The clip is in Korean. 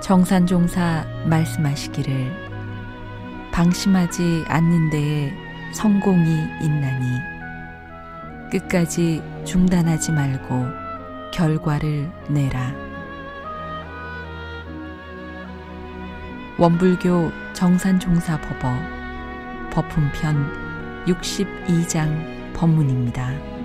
정산종사 말씀하시기를 방심하지 않는 데에 성공이 있나니 끝까지 중단하지 말고 결과를 내라. 원불교 정산종사법어 법훈편 62장 법문입니다.